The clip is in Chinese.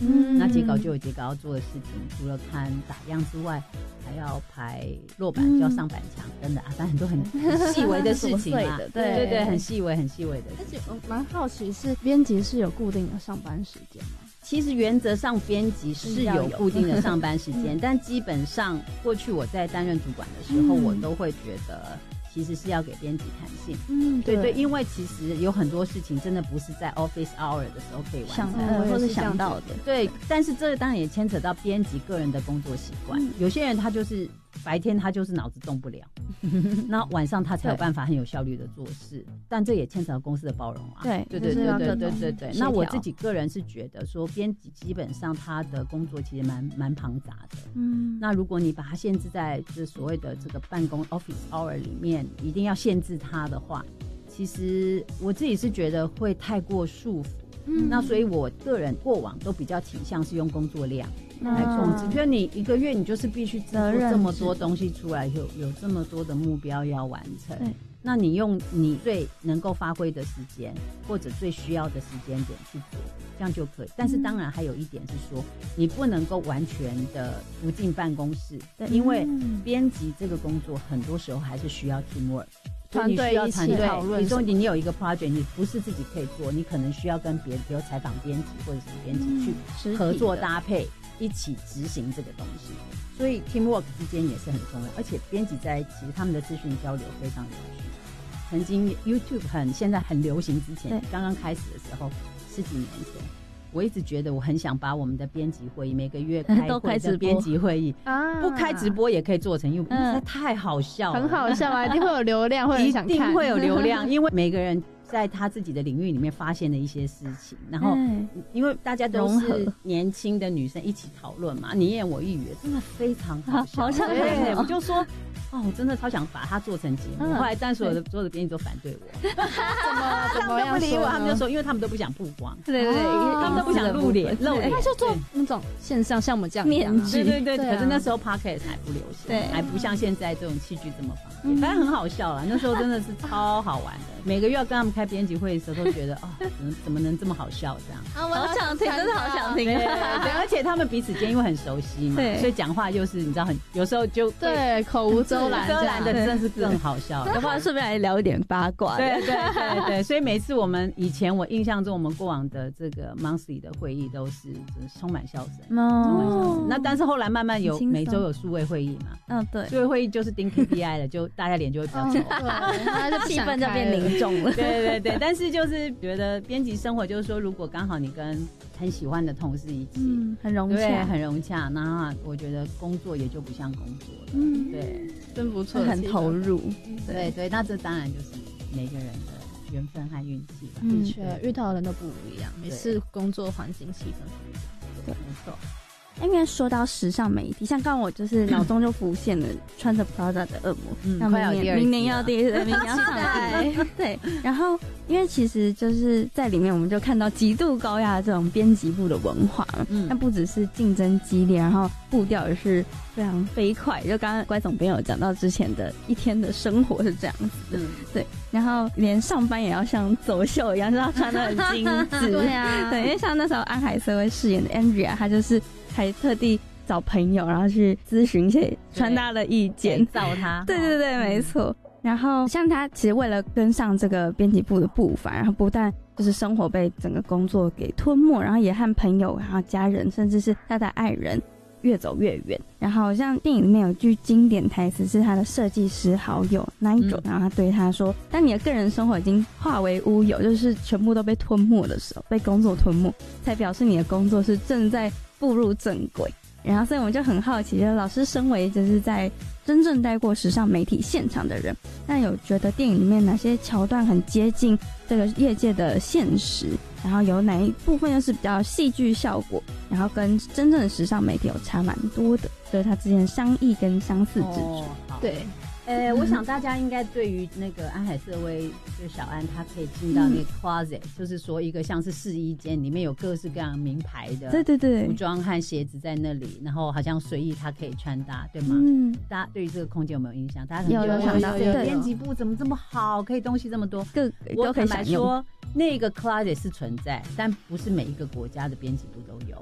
那截稿就有截稿要做的事情，除了看打样之外，还要排落版，就要上板墙等等啊，反正很多很细微的事情啊，对对对，很细微很细微的。 而且我蛮好奇，是编辑是有固定的上班时间吗？ 其实原则上编辑是有固定的上班时间，但基本上过去我在担任主管的时候，我都会觉得其实是要给编辑弹性。对对，因为其实有很多事情真的不是在 office hour 的时候可以完成， 或是想到的。 对，但是这当然也牵扯到编辑个人的工作习惯。有些人他就是白天他就是脑子动不了，那晚上他才有办法很有效率的做事。但这也牵扯到公司的包容啊。 对对对对对对对对。那我自己个人是觉得说，编辑基本上他的工作其实蛮庞杂的。那如果你把它限制在这所谓的这个办公 office hour 里面，一定要限制它的话，其实我自己是觉得会太过束缚。那所以我个人过往都比较倾向是用工作量来控制，就是你一个月你就是必须制作这么多东西出来，有这么多的目标要完成。那你用你最能够发挥的时间或者最需要的时间点去做，这样就可以。但是当然还有一点是说，你不能够完全的不进办公室，因为编辑这个工作很多时候还是需要 teamwork。 团队一起讨论， 比如说你有一个 project， 你不是自己可以做，你可能需要跟别人，比如采访编辑或者什么编辑去合作搭配，一起执行这个东西。所以 teamwork 之间也是很重要，而且编辑在一起，其实他们的资讯交流非常有趣。曾经 YouTube 现在很流行之前，刚刚开始的时候，10几年前，我一直觉得我很想把我们的编辑会议每个月开会的编辑会议不开直播也可以做成 YouTube， 实在太好笑了， 很好笑啊，一定会有流量，会很想看， 一定会有流量，因为每个人在他自己的领域里面发现的一些事情，然后因为大家都是年轻的女生一起讨论嘛，你言我一语，真的非常好笑。 好像我就说我真的超想把它做成节目，后来但所有的编辑都反对我， 怎么不理我，他们就说，因为他们都不想曝光， 对， 他们都不想露脸， 他就做那种线上像我们这样面具， 对，可是那时候 Podcast 还不流行，还不像现在这种器具这么方便，反正很好笑啦，那时候真的是超好玩的，每个月要跟他们开编辑会的时候，都觉得怎么能这么好笑这样？ 我好想听，真的好想听。 对，而且他们彼此间因为很熟悉嘛，所以讲话就是你知道有时候就口无遮拦的，真是更好笑。 要不然顺便来聊一点八卦。 对，所以每次以前我印象中我们过往的这个 monthly 的会议都是充满笑声，那但是后来慢慢有每周有数位会议嘛， 对， 数位会议就是盯 KPI 了，就大家脸就会比较丑， 气氛就变凝重了。 对，但是就是觉得编辑生活就是说，如果刚好你跟很喜欢的同事一起， 很融洽， 很融洽，那我觉得工作也就不像工作了，对， 真不错， 很投入， 对，那这当然就是每个人的缘分和运气吧， 的确遇到的人都不一样，每次工作环境气氛不一样， 对，没错。因为说到时尚媒体，像刚刚我就是脑中就浮现了穿着 Prada 的恶魔， 快要明年要第一次，明年要上来，对。然后因为其实就是在里面，我们就看到极度高压的这种编辑部的文化，那不只是竞争激烈，然后步调也是非常飞快。就刚刚乖总编有讲到之前的一天的生活是这样子的，对。然后连上班也要像走秀一样，就是要穿得很精致，对，因为像那时候安海瑟薇饰演的 Andrea， 她就是还特地找朋友，然后去咨询一些穿搭的意见， 改造她。 对，没错。然后像她其实为了跟上这个编辑部的步伐，然后不但就是生活被整个工作给吞没，然后也和朋友、然后家人，甚至是她的爱人越走越远。然后像电影里面有句经典台词是他的设计师好友 Nigel，然后他对他说，当你的个人生活已经化为乌有，就是全部都被吞没的时候，被工作吞没，才表示你的工作是正在步入正轨。然后所以我们就很好奇，就是老师身为就是在真正待过时尚媒体现场的人，那有觉得电影里面哪些桥段很接近这个业界的现实，然后有哪一部分又是比较戏剧效果，然后跟真正的时尚媒体有差蛮多的，就是它之间的相异跟相似之处。 对。 我想大家应该对于那个安海瑟薇，就小安，她可以进到那个 closet，就是说一个像是试衣间，里面有各式各样名牌的服装和鞋子在那里，然后好像随意她可以穿搭，对吗？大家对于这个空间有没有印象？大家有想到编辑部怎么这么好，可以东西这么多， 都可以享用。 那个 closet 是存在，但不是每一个国家的编辑部都有。